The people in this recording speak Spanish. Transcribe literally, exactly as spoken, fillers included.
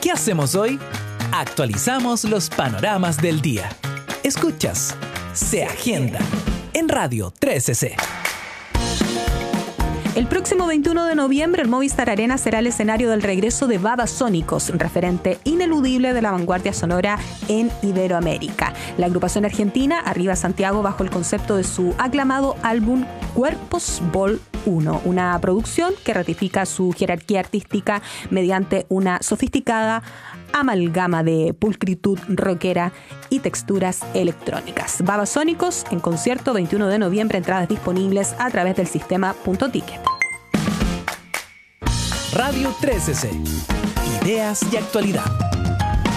¿Qué hacemos hoy? Actualizamos los panoramas del día. Escuchas Se Agenda en Radio trece C. El próximo veintiuno de noviembre, el Movistar Arena será el escenario del regreso de Babasónicos, referente ineludible de la vanguardia sonora en Iberoamérica. La agrupación argentina arriba a Santiago bajo el concepto de su aclamado álbum Cuerpos Vol uno, una producción que ratifica su jerarquía artística mediante una sofisticada amalgama de pulcritud rockera y texturas electrónicas. Babasónicos en concierto veintiuno de noviembre, entradas disponibles a través del sistema Punto Ticket. Radio trece C. Ideas y actualidad.